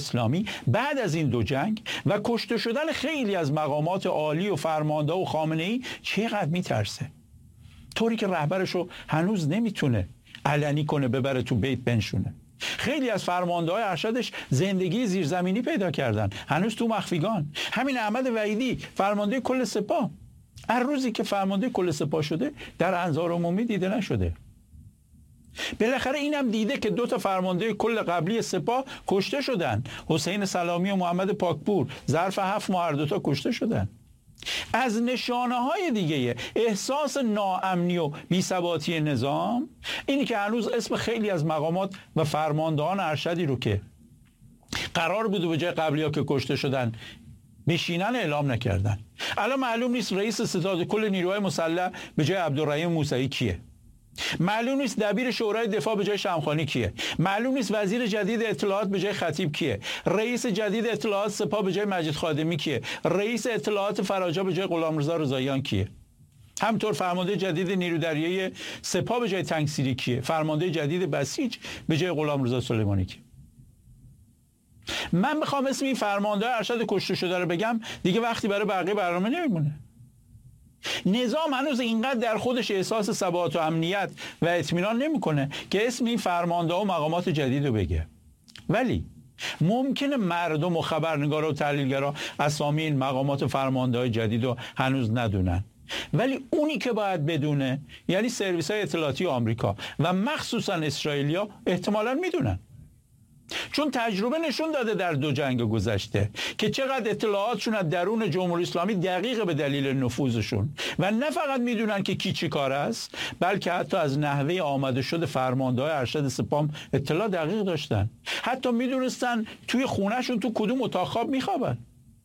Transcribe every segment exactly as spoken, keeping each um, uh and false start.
اسلامی بعد از این دو جنگ و کشته شدن خیلی از مقامات عالی و فرمانده و خامنه‌ای چقدر میترسه، طوری که رهبرشو هنوز نمیتونه علنی کنه ببره تو بیت بنشونه. خیلی از فرمانده‌های ارشدش زندگی زیرزمینی پیدا کردن، هنوز تو مخفیگان. همین احمد وحیدی فرمانده کل سپاه، هر روزی که فرمانده کل سپاه شده در انظار عمومی دیده نشده. بالاخره اینم دیده که دو تا فرمانده کل قبلی سپاه کشته شدن، حسین سلامی و محمد پاکپور، ظرف هفت ماه هر دو تا کشته شدن. از نشانه‌های دیگه احساس ناامنی و بی‌ثباتی نظام اینی که هنوز اسم خیلی از مقامات و فرماندهان ارشدی رو که قرار بود به جای قبلی‌ها که کشته شدن بشینن اعلام نکردن. الان معلوم نیست رئیس ستاد کل نیروهای مسلح به جای عبدالرحیم موسوی کیه، معلوم نیست دبیر شورای دفاع به جای شمخانی کیه، معلوم نیست وزیر جدید اطلاعات به جای خطیب کیه، رئیس جدید اطلاعات سپاه به جای مجید خادمی کیه، رئیس اطلاعات فرجا به جای غلامرضا رضاییان کیه، همطور فرمانده جدید نیرو دریایی سپاه به جای تنگسیری کیه، فرمانده جدید بسیج به جای غلامرضا سلیمانی کیه. من میخوام اسم این فرمانده ارشد کشته شده رو بگم، دیگه وقتی برای بقیه برنامه نمیمونه. نظام هنوز اینقدر در خودش احساس ثبات و امنیت و اطمینان نمیکنه که اسم این فرمانده و مقامات جدید رو بگه. ولی ممکنه مردم و خبرنگارا و تحلیلگرا اسامی این مقامات و فرمانده های جدید رو هنوز ندونن، ولی اونی که باید بدونه یعنی سرویس های اطلاعاتی آمریکا و مخصوصا اسرائیلیا احتمالاً میدونن، چون تجربه نشون داده در دو جنگ گذشته که چقدر اطلاعاتشون از درون جمهوری اسلامی دقیقه به دلیل نفوذشون، و نه فقط میدونن که کی چی کار است بلکه حتی از نحوه آمده شد فرمانده‌های ارشد سپاه اطلاع دقیق داشتن، حتی میدونستن توی خونهشون تو کدوم اتاق خواب میخوابن.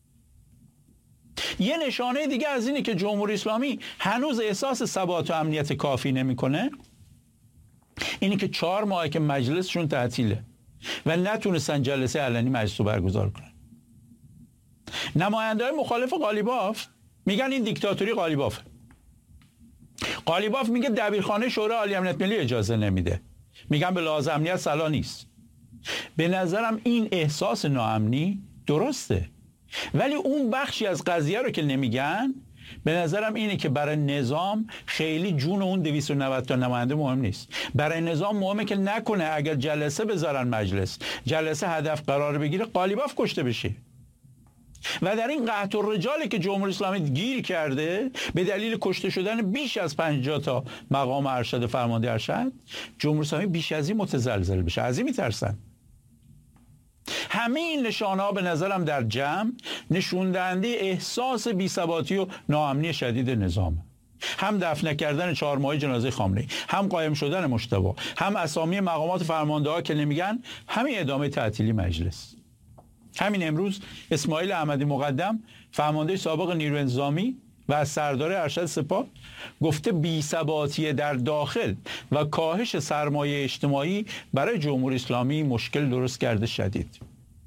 یه نشانه دیگه از اینه که جمهوری اسلامی هنوز احساس ثبات و امنیت کافی نمیکنه اینه که چهار ماهه که مجلسشون تعطیله و نتونستن جلسه علنی مجلس رو برگزار کنن. نماینده‌های مخالف قالیباف میگن این دیکتاتوری قالیبافه. قالیباف میگه دبیرخانه شورای عالی امنیت ملی اجازه نمیده، میگن به لحاظ امنیت صلاح نیست. به نظرم این احساس ناامنی درسته، ولی اون بخشی از قضیه رو که نمیگن به نظرم اینه که برای نظام خیلی جون اون دویست و نود تا نماینده مهم نیست. برای نظام مهمه که نکنه اگر جلسه بذارن مجلس، جلسه هدف قرار بگیره قالیباف کشته بشه. و در این قحط و رجالی که جمهوری اسلامی گیر کرده به دلیل کشته شدن بیش از پنجاه تا مقام ارشد فرمانده ارشد، جمهوری اسلامی بیش از این متزلزل بشه. از این میترسن. همه این نشانه‌ها به نظرم در جمع نشون دهنده احساس بی‌ثباتی و ناامنی شدید نظام، هم دفن نکردن چهار ماهه جنازه خامنه‌ای، هم قایم شدن مجتبی، هم اسامی مقامات فرمانده‌ها که نمیگن، همین ادامه تعطیلی مجلس. همین امروز اسماعیل احمدی مقدم فرمانده سابق نیروی انتظامی و از سردار ارشد سپاه گفته بی‌ثباتی در داخل و کاهش سرمایه اجتماعی برای جمهوری اسلامی مشکل درست کرده شدید.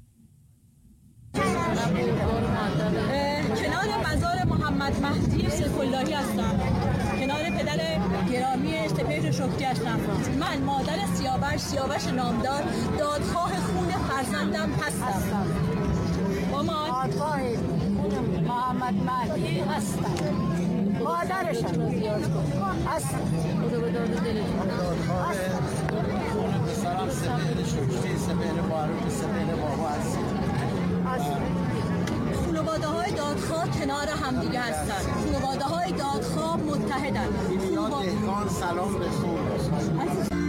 کنار مزار محمد مهدی سیف‌اللهی هستم، کنار پدر گرامی سپهر شکری هستم. من مادر سیاوش سیاوش نامدار دادخواه خون فرزندم هستم. مامان دادخواه محمد مهدی هستم، مادرشم هستم. خدا به داد دلتون سلام سپهر شکری سپهر باروک سپهر بابا هستم. خانواده های دادخواه کنار هم دیگه هستن، خانواده های دادخواه متحدن. ایلیان دهقان سلام به شما.